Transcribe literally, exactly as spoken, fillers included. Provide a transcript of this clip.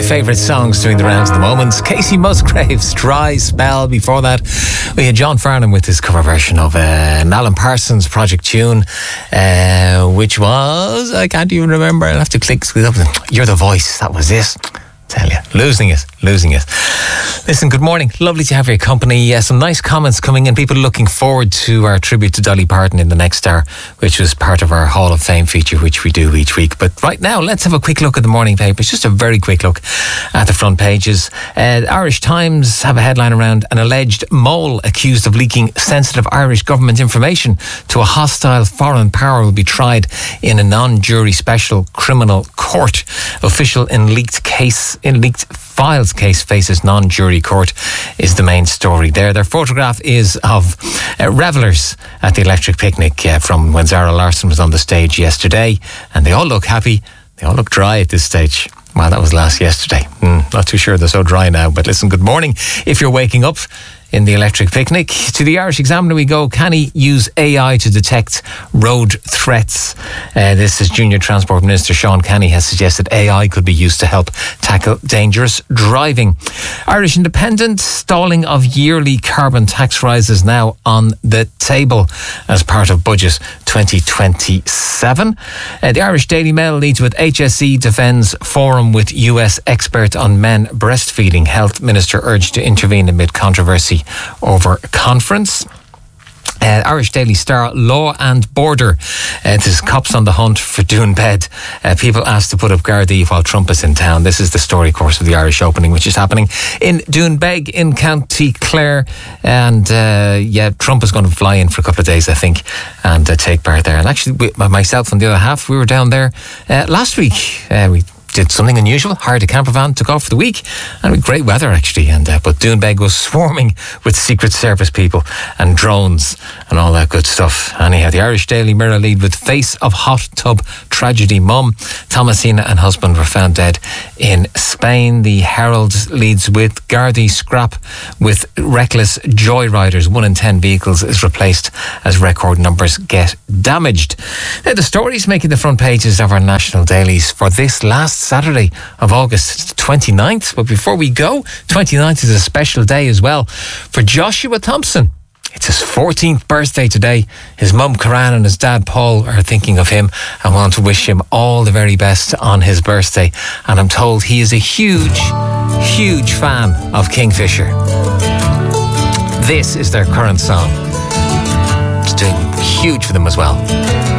favourite songs doing the rounds at the moment. Casey Musgraves, Dry Spell. Before that, we had John Farnham with his cover version of uh, an Alan Parsons project tune, uh, which was, I can't even remember. I'll have to click. You're the Voice. That was it. Tell you, losing it, losing it. Listen, good morning. Lovely to have your company. Uh, some nice comments coming in. People looking forward to our tribute to Dolly Parton in the next hour, which was part of our Hall of Fame feature, which we do each week. But right now, let's have a quick look at the morning papers. Just a very quick look at the front pages. Uh, Irish Times have a headline around an alleged mole accused of leaking sensitive Irish government information to a hostile foreign power will be tried in a non-jury special criminal court. Official in leaked case in leaked files case faces non-jury court is the main story there. Their photograph is of uh, revellers at the Electric Picnic uh, from when Zara Larsson was on the stage yesterday, and they all look happy. They all look dry at this stage. Well, that was last yesterday. Mm, not too sure they're so dry now, but listen, good morning. If you're waking up in the Electric Picnic, to the Irish Examiner we go. Can he use A I to detect road threats? Uh, this is Junior Transport Minister Sean Kenny has suggested A I could be used to help tackle dangerous driving. Irish Independent, stalling of yearly carbon tax rises now on the table as part of budget twenty twenty-seven. Uh, the Irish Daily Mail leads with H S E defends forum with U S expert on men breastfeeding. Health Minister urged to intervene amid controversy over conference. Uh, Irish Daily Star, Law and Border. Uh, there's cops on the hunt for Doonbeg. Uh, people asked to put up Gardaí while Trump is in town. This is the story, of course, of the Irish Opening, which is happening in Doonbeg in County Clare. And uh, yeah, Trump is going to fly in for a couple of days, I think, and uh, take part there. And actually, we, myself and the other half, we were down there uh, last week. Uh, we did something unusual, hired a camper van, took off for the week, and with great weather actually. And uh, but Doonbeg was swarming with Secret Service people and drones and all that good stuff. Anyhow, the Irish Daily Mirror lead with face of hot tub tragedy. Mum, Thomasina and husband were found dead in Spain. The Herald leads with Gardaí scrap with reckless joyriders. One in ten vehicles is replaced as record numbers get damaged. Now, the stories making the front pages of our national dailies for this last Saturday of August twenty-ninth. But before we go, twenty-ninth is a special day as well for Joshua Thompson. It's his fourteenth birthday today. His mum Karan and his dad Paul are thinking of him and want to wish him all the very best on his birthday. And I'm told he is a huge, huge fan of Kingfisher. This is their current song. It's doing huge for them as well.